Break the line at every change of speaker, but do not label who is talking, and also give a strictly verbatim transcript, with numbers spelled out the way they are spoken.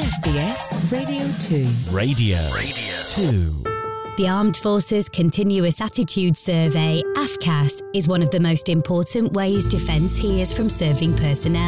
F B S Radio two.
Radio. Radio two.
The Armed Forces Continuous Attitude Survey, A F C A S, is one of the most important ways defence hears from serving personnel.